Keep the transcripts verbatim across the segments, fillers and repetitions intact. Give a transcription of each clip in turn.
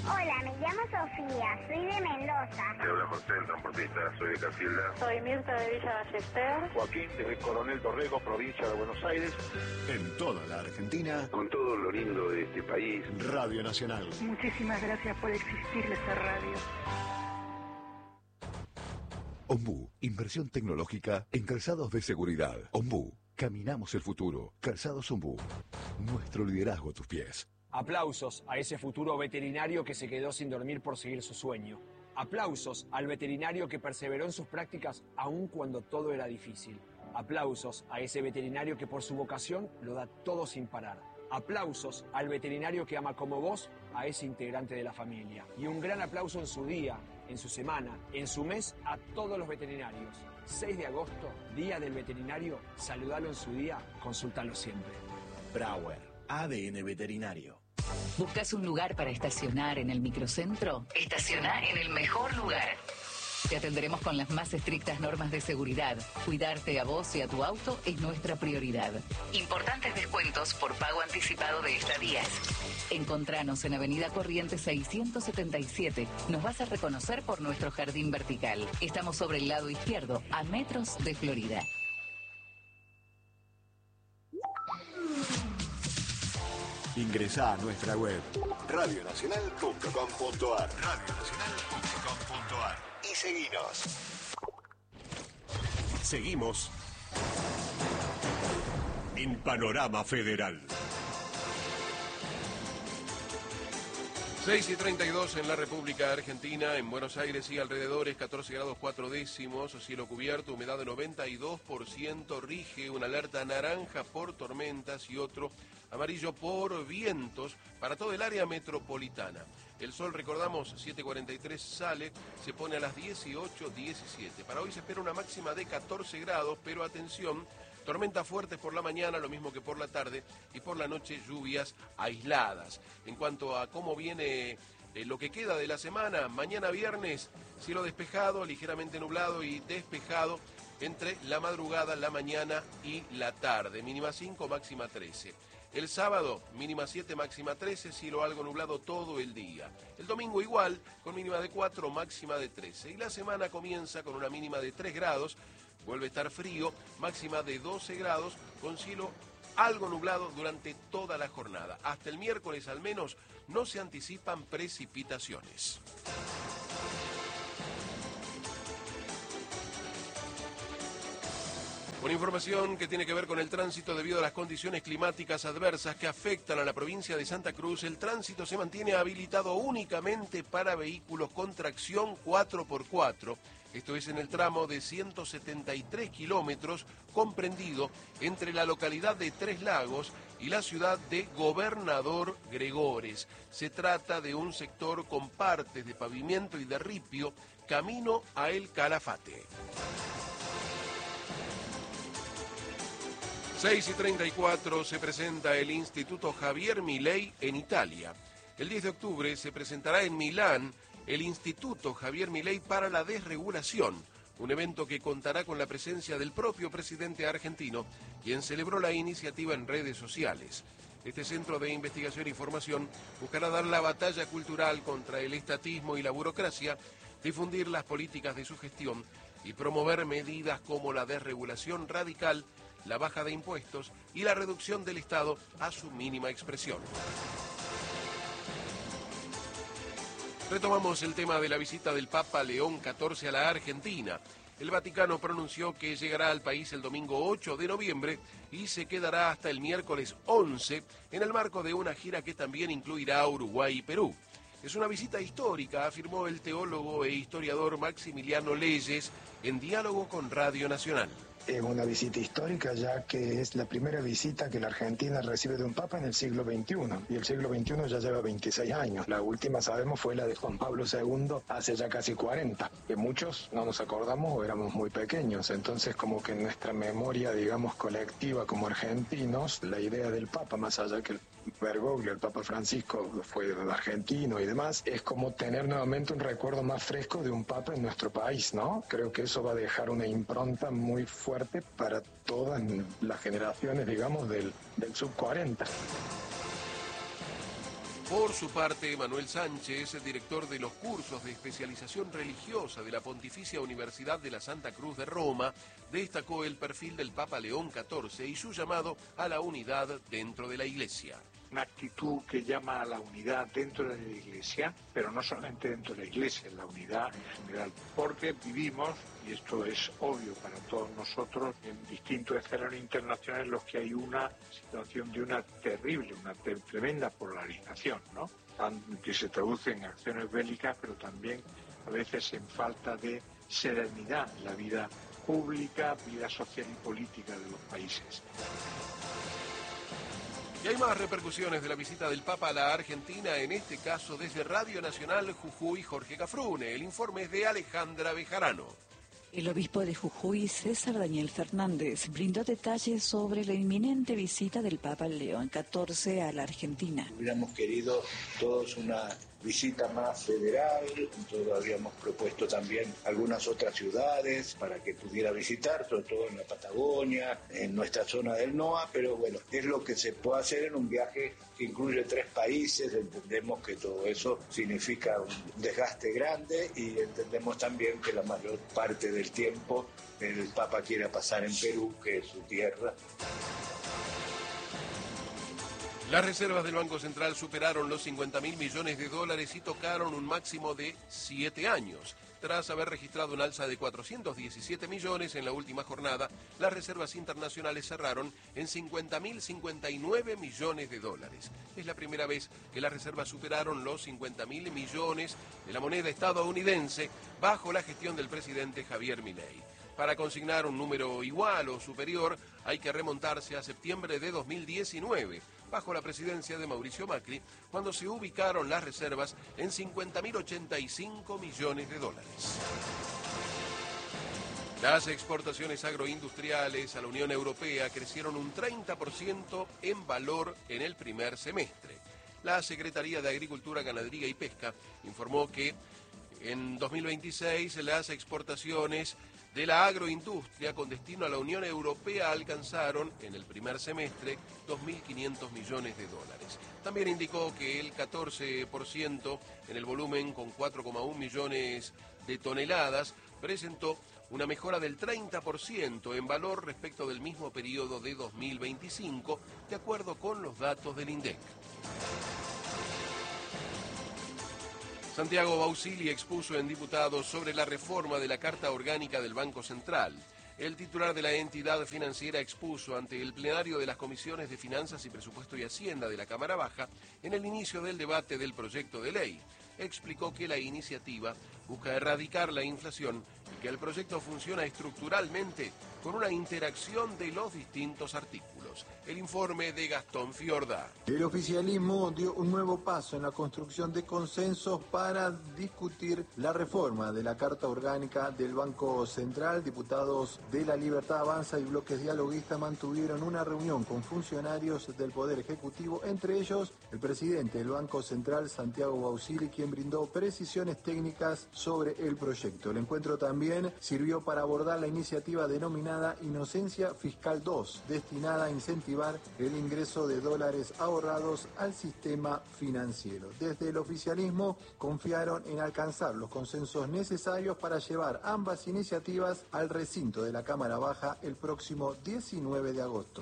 Hola, me llamo Sofía, soy de Mendoza. Te habla José, el transportista, soy de Casilda. Soy Mirta de Villa Ballester. Joaquín, de Coronel Dorrego, provincia de Buenos Aires. En toda la Argentina. Con todo lo lindo de este país. Radio Nacional. Muchísimas gracias por existir esa radio. Ombú, inversión tecnológica en calzados de seguridad. Ombú, caminamos el futuro. Calzados Ombú, nuestro liderazgo a tus pies. Aplausos a ese futuro veterinario que se quedó sin dormir por seguir su sueño. Aplausos al veterinario que perseveró en sus prácticas aun cuando todo era difícil. Aplausos a ese veterinario que por su vocación lo da todo sin parar. Aplausos al veterinario que ama como vos a ese integrante de la familia. Y un gran aplauso en su día, en su semana, en su mes a todos los veterinarios. seis de agosto, Día del Veterinario. Saludalo en su día, consúltalo siempre. Brauer, A D N Veterinario. ¿Buscas un lugar para estacionar en el microcentro? Estaciona en el mejor lugar. Te atenderemos con las más estrictas normas de seguridad. Cuidarte a vos y a tu auto es nuestra prioridad. Importantes descuentos por pago anticipado de estadías. Encontranos en Avenida Corrientes seiscientos setenta y siete. Nos vas a reconocer por nuestro jardín vertical. Estamos sobre el lado izquierdo, a metros de Florida. Ingresá a nuestra web radio nacional punto com punto ar radio nacional punto com punto ar y seguinos. Seguimos en Panorama Federal. seis y treinta y dos en la República Argentina, en Buenos Aires y alrededores, catorce grados cuatro décimos, cielo cubierto, humedad de noventa y dos por ciento, rige una alerta naranja por tormentas y otro amarillo por vientos para todo el área metropolitana. El sol, recordamos, siete cuarenta y tres sale, se pone a las dieciocho diecisiete. Para hoy se espera una máxima de catorce grados, pero atención, tormentas fuertes por la mañana, lo mismo que por la tarde, y por la noche lluvias aisladas. En cuanto a cómo viene eh, lo que queda de la semana, mañana viernes, cielo despejado, ligeramente nublado y despejado entre la madrugada, la mañana y la tarde. Mínima cinco, máxima trece. El sábado, mínima siete, máxima trece, cielo algo nublado todo el día. El domingo igual, con mínima de cuatro, máxima de trece. Y la semana comienza con una mínima de tres grados, vuelve a estar frío, máxima de doce grados, con cielo algo nublado durante toda la jornada. Hasta el miércoles al menos no se anticipan precipitaciones. Una información que tiene que ver con el tránsito debido a las condiciones climáticas adversas que afectan a la provincia de Santa Cruz. El tránsito se mantiene habilitado únicamente para vehículos con tracción cuatro por cuatro. Esto es en el tramo de ciento setenta y tres kilómetros, comprendido entre la localidad de Tres Lagos y la ciudad de Gobernador Gregores. Se trata de un sector con partes de pavimento y de ripio, camino a El Calafate. seis y treinta y cuatro se presenta el Instituto Javier Milei en Italia. El diez de octubre se presentará en Milán el Instituto Javier Milei para la Desregulación, un evento que contará con la presencia del propio presidente argentino, quien celebró la iniciativa en redes sociales. Este centro de investigación y formación buscará dar la batalla cultural contra el estatismo y la burocracia, difundir las políticas de su gestión y promover medidas como la desregulación radical, la baja de impuestos y la reducción del Estado a su mínima expresión. Retomamos el tema de la visita del Papa León catorce a la Argentina. El Vaticano pronunció que llegará al país el domingo ocho de noviembre y se quedará hasta el miércoles once en el marco de una gira que también incluirá Uruguay y Perú. Es una visita histórica, afirmó el teólogo e historiador Maximiliano Leyes en diálogo con Radio Nacional. Es una visita histórica, ya que es la primera visita que la Argentina recibe de un papa en el siglo veintiuno, y el siglo veintiuno ya lleva veintiséis años. La última, sabemos, fue la de Juan Pablo segundo hace ya casi cuarenta, que muchos no nos acordamos o éramos muy pequeños. Entonces, como que en nuestra memoria, digamos, colectiva como argentinos, la idea del papa, más allá que el Bergoglio, el Papa Francisco fue argentino y demás, es como tener nuevamente un recuerdo más fresco de un papa en nuestro país, ¿no? Creo que eso va a dejar una impronta muy fuerte para todas las generaciones, digamos, del, del sub cuarenta. Por su parte, Manuel Sánchez, director de los cursos de especialización religiosa de la Pontificia Universidad de la Santa Cruz de Roma, destacó el perfil del Papa León catorce y su llamado a la unidad dentro de la Iglesia. Una actitud que llama a la unidad dentro de la Iglesia, pero no solamente dentro de la Iglesia, la unidad en general, porque vivimos, y esto es obvio para todos nosotros, en distintos escenarios internacionales en los que hay una situación de una terrible, una te- tremenda polarización, ¿no? Que se traduce en acciones bélicas, pero también a veces en falta de serenidad en la vida pública, vida social y política de los países. Y hay más repercusiones de la visita del Papa a la Argentina, en este caso desde Radio Nacional Jujuy, Jorge Cafrune. El informe es de Alejandra Bejarano. El obispo de Jujuy, César Daniel Fernández, brindó detalles sobre la inminente visita del Papa León catorce a la Argentina. Hubiéramos querido todos una visita más federal, entonces habíamos propuesto también algunas otras ciudades para que pudiera visitar, sobre todo en la Patagonia, en nuestra zona del N O A, pero bueno, es lo que se puede hacer en un viaje que incluye tres países. Entendemos que todo eso significa un desgaste grande y entendemos también que la mayor parte del tiempo el Papa quiere pasar en Perú, que es su tierra. Las reservas del Banco Central superaron los cincuenta mil millones de dólares y tocaron un máximo de siete años. Tras haber registrado un alza de cuatrocientos diecisiete millones en la última jornada, las reservas internacionales cerraron en cincuenta mil cincuenta y nueve millones de dólares. Es la primera vez que las reservas superaron los cincuenta mil millones de la moneda estadounidense bajo la gestión del presidente Javier Milei. Para consignar un número igual o superior, hay que remontarse a septiembre de dos mil diecinueve, bajo la presidencia de Mauricio Macri, cuando se ubicaron las reservas en cincuenta mil ochenta y cinco millones de dólares. Las exportaciones agroindustriales a la Unión Europea crecieron un treinta por ciento en valor en el primer semestre. La Secretaría de Agricultura, Ganadería y Pesca informó que en dos mil veintiséis las exportaciones de la agroindustria con destino a la Unión Europea alcanzaron en el primer semestre dos mil quinientos millones de dólares. También indicó que el catorce por ciento en el volumen con cuatro coma uno millones de toneladas presentó una mejora del treinta por ciento en valor respecto del mismo periodo de dos mil veinticinco, de acuerdo con los datos del INDEC. Santiago Bausili expuso en diputados sobre la reforma de la Carta Orgánica del Banco Central. El titular de la entidad financiera expuso ante el plenario de las comisiones de Finanzas y Presupuesto y Hacienda de la Cámara Baja en el inicio del debate del proyecto de ley. Explicó que la iniciativa busca erradicar la inflación y que el proyecto funciona estructuralmente con una interacción de los distintos artículos. El informe de Gastón Fiorda. El oficialismo dio un nuevo paso en la construcción de consensos para discutir la reforma de la Carta Orgánica del Banco Central. Diputados de La Libertad Avanza y bloques dialoguistas mantuvieron una reunión con funcionarios del Poder Ejecutivo, entre ellos el presidente del Banco Central, Santiago Bausili, quien brindó precisiones técnicas sobre el proyecto. El encuentro también sirvió para abordar la iniciativa denominada Inocencia Fiscal dos, destinada a incentivar el ingreso de dólares ahorrados al sistema financiero. Desde el oficialismo confiaron en alcanzar los consensos necesarios para llevar ambas iniciativas al recinto de la Cámara Baja el próximo diecinueve de agosto.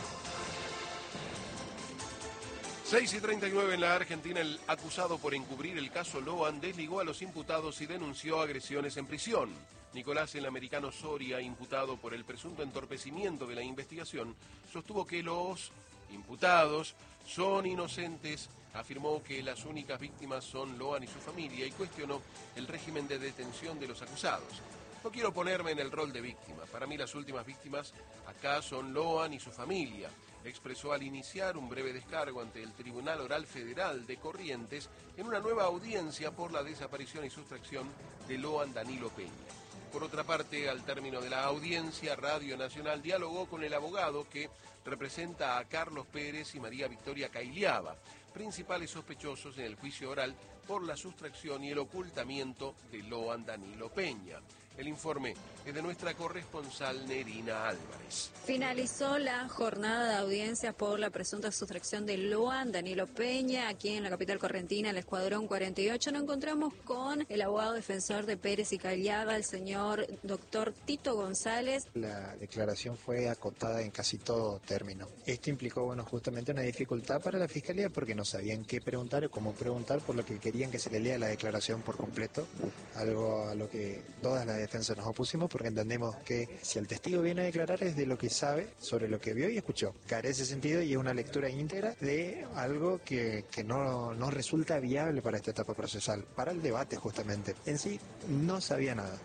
seis y treinta y nueve en la Argentina, el acusado por encubrir el caso Loan desligó a los imputados y denunció agresiones en prisión. Nicolás el Americano Soria, imputado por el presunto entorpecimiento de la investigación, sostuvo que los imputados son inocentes, afirmó que las únicas víctimas son Loan y su familia y cuestionó el régimen de detención de los acusados. No quiero ponerme en el rol de víctima. Para mí las últimas víctimas acá son Loan y su familia, expresó al iniciar un breve descargo ante el Tribunal Oral Federal de Corrientes en una nueva audiencia por la desaparición y sustracción de Loan Danilo Peña. Por otra parte, al término de la audiencia, Radio Nacional dialogó con el abogado que representa a Carlos Pérez y María Victoria Cailiaba, principales sospechosos en el juicio oral por la sustracción y el ocultamiento de Loan Danilo Peña. El informe es de nuestra corresponsal Nerina Álvarez. Finalizó la jornada de audiencias por la presunta sustracción de Loan Danilo Peña. Aquí en la capital correntina, el Escuadrón cuarenta y ocho, nos encontramos con el abogado defensor de Pérez y Cailiaba, el señor doctor Tito González. La declaración fue acotada en casi todo término. Esto implicó, bueno, justamente una dificultad para la Fiscalía porque no sabían qué preguntar o cómo preguntar, por lo que querían que se le lea la declaración por completo, algo a lo que todas las defensa nos opusimos porque entendemos que si el testigo viene a declarar es de lo que sabe sobre lo que vio y escuchó. Carece sentido y es una lectura íntegra de algo que, que no, no resulta viable para esta etapa procesal, para el debate justamente. En sí no sabía nada.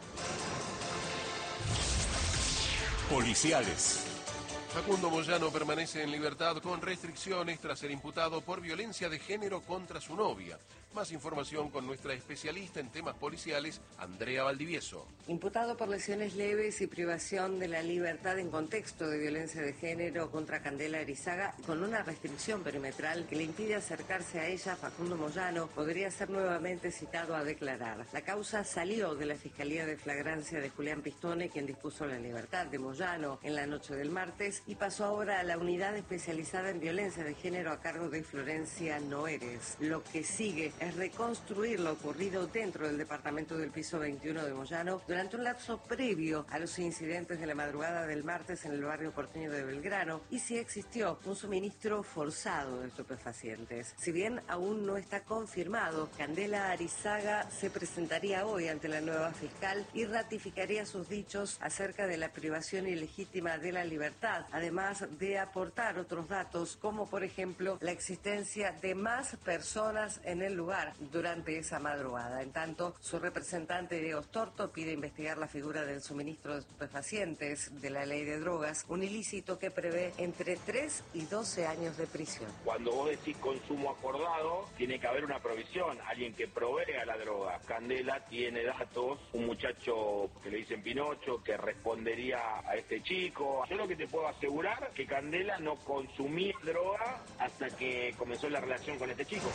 Policiales. Facundo Moyano permanece en libertad con restricciones tras ser imputado por violencia de género contra su novia. Más información con nuestra especialista en temas policiales, Andrea Valdivieso. Imputado por lesiones leves y privación de la libertad en contexto de violencia de género contra Candela Arizaga, con una restricción perimetral que le impide acercarse a ella, Facundo Moyano podría ser nuevamente citado a declarar. La causa salió de la Fiscalía de Flagrancia de Julián Pistone, quien dispuso la libertad de Moyano en la noche del martes, y pasó ahora a la unidad especializada en violencia de género a cargo de Florencia Noeres. Lo que sigue es reconstruir lo ocurrido dentro del departamento del piso veintiuno de Moyano durante un lapso previo a los incidentes de la madrugada del martes en el barrio porteño de Belgrano y si existió un suministro forzado de estupefacientes. Si bien aún no está confirmado, Candela Arizaga se presentaría hoy ante la nueva fiscal y ratificaría sus dichos acerca de la privación ilegítima de la libertad, además de aportar otros datos como por ejemplo la existencia de más personas en el lugar durante esa madrugada. En tanto, su representante Diego Torto pide investigar la figura del suministro de estupefacientes de la ley de drogas, un ilícito que prevé entre tres y doce años de prisión. Cuando vos decís consumo acordado, tiene que haber una provisión, alguien que provea la droga. Candela tiene datos, un muchacho que le dicen Pinocho, que respondería a este chico. Yo lo que te puedo asegurar que Candela no consumía droga hasta que comenzó la relación con este chico.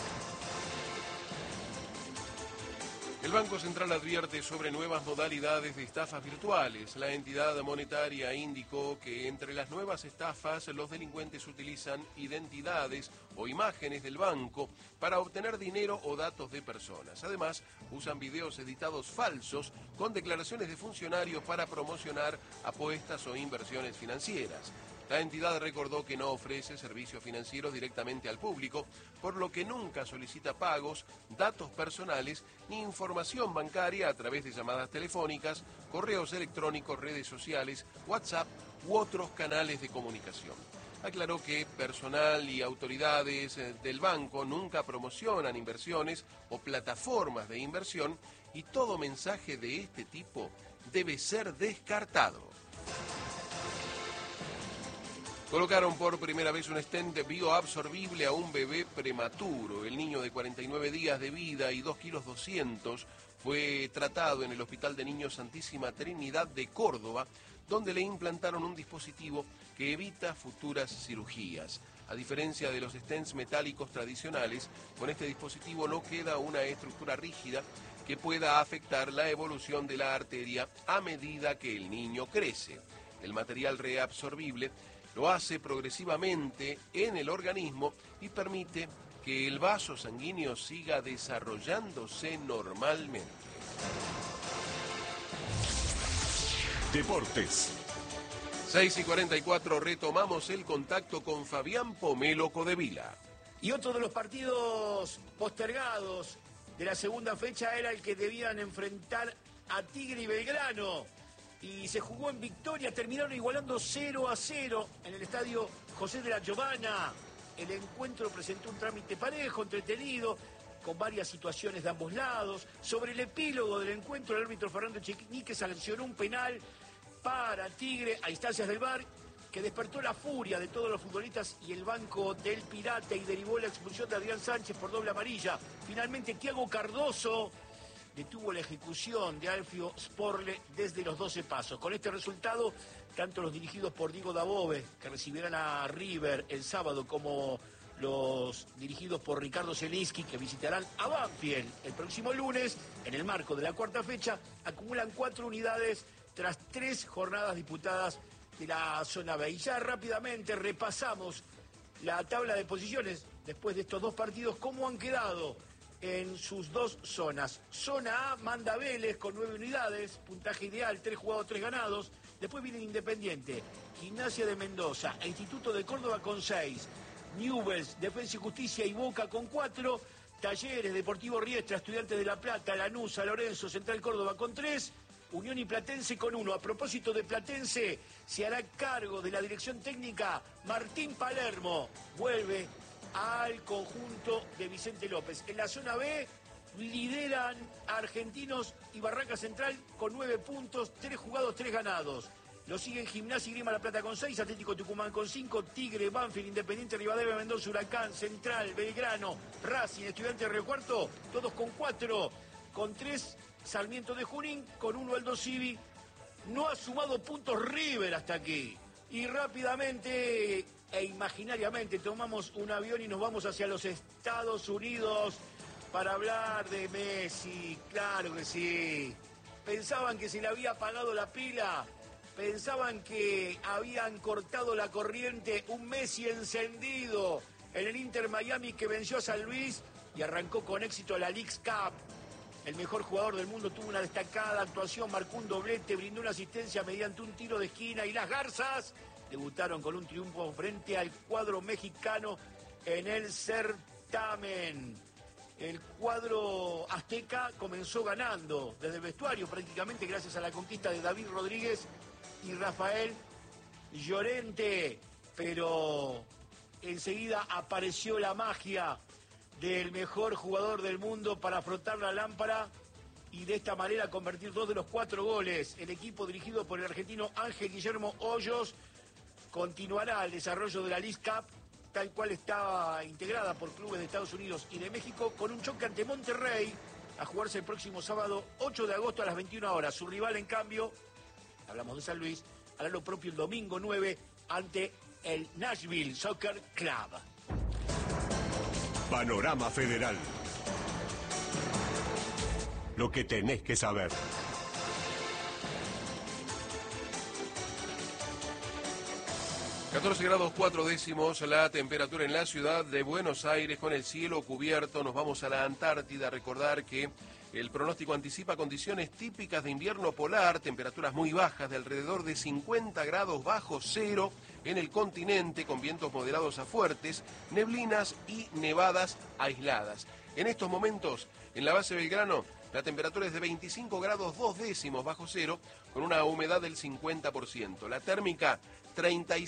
El Banco Central advierte sobre nuevas modalidades de estafas virtuales. La entidad monetaria indicó que entre las nuevas estafas los delincuentes utilizan identidades o imágenes del banco para obtener dinero o datos de personas. Además, usan videos editados falsos con declaraciones de funcionarios para promocionar apuestas o inversiones financieras. La entidad recordó que no ofrece servicios financieros directamente al público, por lo que nunca solicita pagos, datos personales ni información bancaria a través de llamadas telefónicas, correos electrónicos, redes sociales, WhatsApp u otros canales de comunicación. Aclaró que personal y autoridades del banco nunca promocionan inversiones o plataformas de inversión y todo mensaje de este tipo debe ser descartado. Colocaron por primera vez un stent bioabsorbible a un bebé prematuro. El niño de cuarenta y nueve días de vida y dos kilos doscientos fue tratado en el Hospital de Niños Santísima Trinidad de Córdoba, donde le implantaron un dispositivo que evita futuras cirugías. A diferencia de los stents metálicos tradicionales, con este dispositivo no queda una estructura rígida que pueda afectar la evolución de la arteria a medida que el niño crece. El material reabsorbible lo hace progresivamente en el organismo y permite que el vaso sanguíneo siga desarrollándose normalmente. Deportes. seis y cuarenta y cuatro, retomamos el contacto con Fabián Pomelo Codevila. Y otro de los partidos postergados de la segunda fecha era el que debían enfrentar a Tigre y Belgrano. Y se jugó en Victoria, terminaron igualando cero a cero en el estadio José de la Giovana. El encuentro presentó un trámite parejo, entretenido, con varias situaciones de ambos lados. Sobre el epílogo del encuentro, el árbitro Fernando Echenique sancionó un penal para Tigre a instancias del V A R, que despertó la furia de todos los futbolistas y el banco del Pirata y derivó la expulsión de Adrián Sánchez por doble amarilla. Finalmente, Thiago Cardoso detuvo la ejecución de Alfio Sporle desde los doce pasos. Con este resultado, tanto los dirigidos por Diego Dabove, que recibirán a River el sábado, como los dirigidos por Ricardo Zielinski, que visitarán a Banfield el próximo lunes, en el marco de la cuarta fecha, acumulan cuatro unidades tras tres jornadas disputadas de la zona B. Y ya rápidamente repasamos la tabla de posiciones después de estos dos partidos, cómo han quedado en sus dos zonas. Zona A manda Vélez con nueve unidades, puntaje ideal, tres jugados, tres ganados. Después viene Independiente, Gimnasia de Mendoza e Instituto de Córdoba con seis. Newell's, Defensa y Justicia y Boca con cuatro. Talleres, Deportivo Riestra, Estudiantes de La Plata, Lanús, San Lorenzo, Central Córdoba con tres. Unión y Platense con uno. A propósito de Platense, se hará cargo de la dirección técnica Martín Palermo. Vuelve al conjunto de Vicente López. En la zona B lideran Argentinos y Barraca Central con nueve puntos, tres jugados, tres ganados. Lo siguen Gimnasia y Grima La Plata con seis, Atlético Tucumán con cinco, Tigre, Banfield, Independiente, Rivadavia, Mendoza, Huracán, Central, Belgrano, Racing, Estudiantes de Río Cuarto, todos con cuatro, con tres, Sarmiento de Junín, con uno Aldo Civi. No ha sumado puntos River hasta aquí. Y rápidamente e imaginariamente tomamos un avión y nos vamos hacia los Estados Unidos para hablar de Messi. Claro que sí. Pensaban que se le había apagado la pila, pensaban que habían cortado la corriente. Un Messi encendido en el Inter Miami, que venció a San Luis y arrancó con éxito la Leagues Cup. El mejor jugador del mundo tuvo una destacada actuación, marcó un doblete, brindó una asistencia mediante un tiro de esquina, y las Garzas debutaron con un triunfo frente al cuadro mexicano en el certamen. El cuadro azteca comenzó ganando desde el vestuario prácticamente gracias a la conquista de David Rodríguez y Rafael Llorente, pero enseguida apareció la magia del mejor jugador del mundo para frotar la lámpara y de esta manera convertir dos de los cuatro goles. El equipo dirigido por el argentino Ángel Guillermo Hoyos continuará el desarrollo de la Leagues Cup, tal cual estaba integrada por clubes de Estados Unidos y de México, con un choque ante Monterrey a jugarse el próximo sábado ocho de agosto a las veintiuna horas. Su rival, en cambio, hablamos de San Luis, hará lo propio el domingo nueve ante el Nashville Soccer Club. Panorama Federal. Lo que tenés que saber. catorce grados cuatro décimos la temperatura en la ciudad de Buenos Aires, con el cielo cubierto. Nos vamos a la Antártida. Recordar que el pronóstico anticipa condiciones típicas de invierno polar, temperaturas muy bajas de alrededor de cincuenta grados bajo cero en el continente, con vientos moderados a fuertes, neblinas y nevadas aisladas. En estos momentos, en la base Belgrano, la temperatura es de veinticinco grados dos décimos bajo cero, con una humedad del cincuenta por ciento. La térmica, treinta y